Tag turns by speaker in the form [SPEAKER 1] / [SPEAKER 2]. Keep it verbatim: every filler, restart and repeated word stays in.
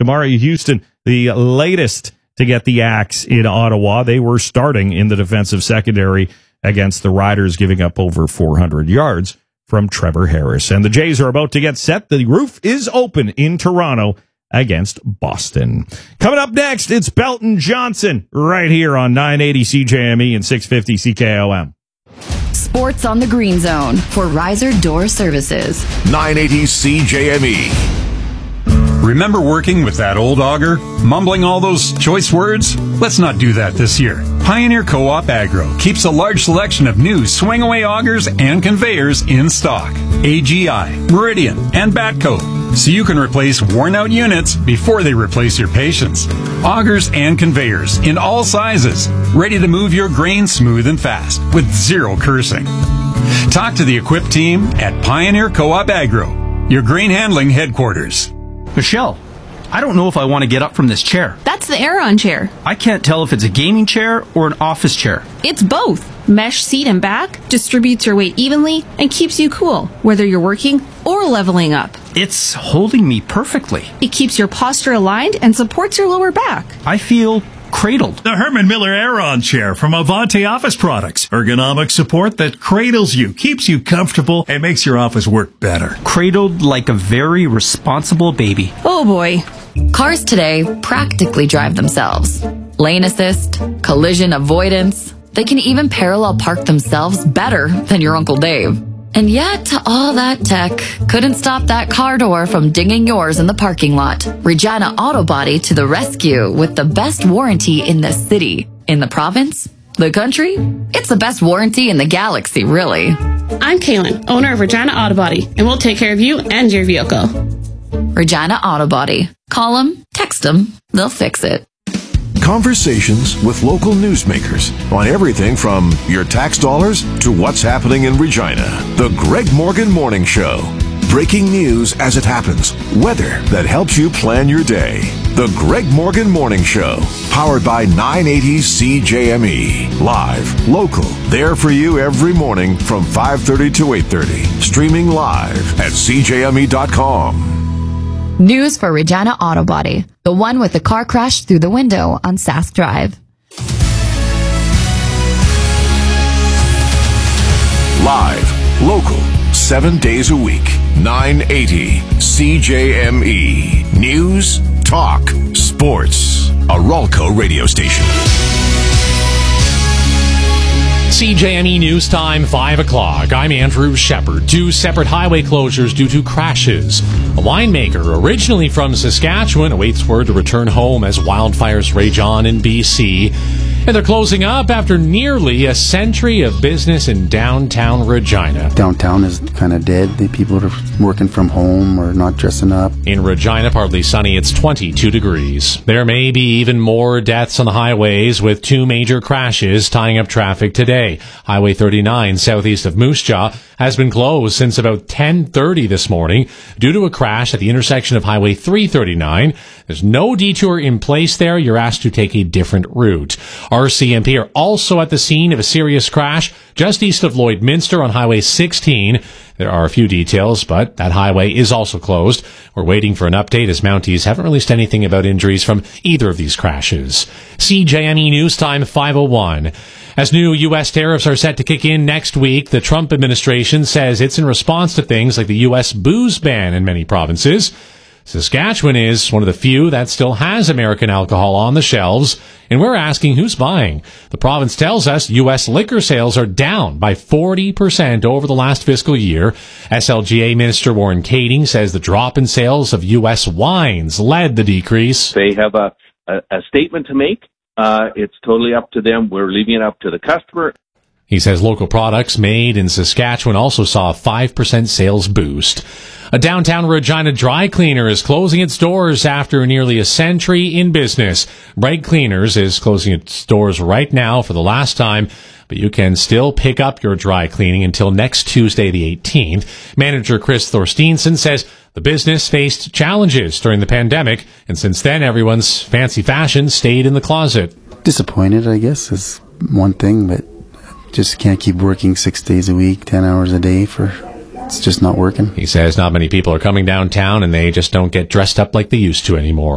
[SPEAKER 1] Damari Houston, the latest to get the axe in Ottawa. They were starting in the defensive secondary against the Riders, giving up over four hundred yards from Trevor Harris. And the Jays are about to get set. The roof is open in Toronto against Boston. Coming up next, it's Belton Johnson right here on nine eighty C J M E and six fifty C K O M.
[SPEAKER 2] Sports on the Green Zone for Riser Door Services.
[SPEAKER 3] nine eighty C J M E.
[SPEAKER 4] Remember working with that old auger? Mumbling all those choice words? Let's not do that this year. Pioneer Co-op Agro keeps a large selection of new swing-away augers and conveyors in stock. A G I, Meridian, and Batco, so you can replace worn-out units before they replace your patience. Augers and conveyors in all sizes, ready to move your grain smooth and fast with zero cursing. Talk to the equipped team at Pioneer Co-op Agro, your grain handling headquarters.
[SPEAKER 5] Michelle, I don't know if I want to get up from this chair.
[SPEAKER 6] That's the Aeron chair.
[SPEAKER 5] I can't tell if it's a gaming chair or an office chair.
[SPEAKER 6] It's both. Mesh seat and back distributes your weight evenly and keeps you cool, whether you're working or leveling up.
[SPEAKER 5] It's holding me perfectly.
[SPEAKER 6] It keeps your posture aligned and supports your lower back.
[SPEAKER 5] I feel cradled.
[SPEAKER 7] The Herman Miller Aeron chair from Avante Office Products. Ergonomic support that cradles you, keeps you comfortable, and makes your office work better.
[SPEAKER 5] Cradled like a very responsible baby.
[SPEAKER 6] Oh boy.
[SPEAKER 2] Cars today practically drive themselves. Lane assist, collision avoidance. They can even parallel park themselves better than your Uncle Dave. And yet, all that tech couldn't stop that car door from dinging yours in the parking lot. Regina Auto Body to the rescue with the best warranty in the city. In the province? The country? It's the best warranty in the galaxy, really.
[SPEAKER 8] I'm Kaylin, owner of Regina Auto Body, and we'll take care of you and your vehicle.
[SPEAKER 2] Regina Auto Body. Call them, text them, they'll fix it.
[SPEAKER 3] Conversations with local newsmakers on everything from your tax dollars to what's happening in Regina. The Greg Morgan Morning Show. Breaking news as it happens. Weather that helps you plan your day. The Greg Morgan Morning Show. Powered by nine eighty C J M E. Live, local, there for you every morning from five thirty to eight thirty. Streaming live at C J M E dot com.
[SPEAKER 2] News for Regina Auto Body, the one with the car crash through the window on Sask Drive.
[SPEAKER 3] Live, local, seven days a week, nine eighty C J M E. News, talk, sports. A Ralco radio station.
[SPEAKER 9] C J M E News Time, five o'clock. I'm Andrew Shepard. Two separate highway closures due to crashes. A winemaker originally from Saskatchewan awaits word to return home as wildfires rage on in B C. And they're closing up after nearly a century of business in downtown Regina.
[SPEAKER 10] Downtown is kind of dead. The people are working from home or not dressing up.
[SPEAKER 9] In Regina, partly sunny, it's twenty-two degrees. There may be even more deaths on the highways with two major crashes tying up traffic today. Highway thirty-nine, southeast of Moose Jaw, has been closed since about ten thirty this morning due to a crash at the intersection of Highway three thirty-nine. There's no detour in place there. You're asked to take a different route. R C M P are also at the scene of a serious crash just east of Lloydminster on Highway sixteen. There are a few details, but that highway is also closed. We're waiting for an update as Mounties haven't released anything about injuries from either of these crashes. C J M E News Time, five oh one. As new U S tariffs are set to kick in next week, the Trump administration says it's in response to things like the U S booze ban in many provinces. Saskatchewan is one of the few that still has American alcohol on the shelves, and we're asking who's buying. The province tells us U S liquor sales are down by forty percent over the last fiscal year. S L G A Minister Warren Kading says the drop in sales of U S wines led the decrease.
[SPEAKER 11] They have a, a, a statement to make. Uh, it's totally up to them. We're leaving it up to the customer.
[SPEAKER 9] He says local products made in Saskatchewan also saw a five percent sales boost. A downtown Regina dry cleaner is closing its doors after nearly a century in business. Bright Cleaners is closing its doors right now for the last time, but you can still pick up your dry cleaning until next Tuesday the eighteenth. Manager Chris Thorsteinson says the business faced challenges during the pandemic, and since then everyone's fancy fashion stayed in the closet.
[SPEAKER 10] Disappointed, I guess, is one thing, but just can't keep working six days a week, ten hours a day for... It's just not working.
[SPEAKER 9] He says not many people are coming downtown and they just don't get dressed up like they used to anymore.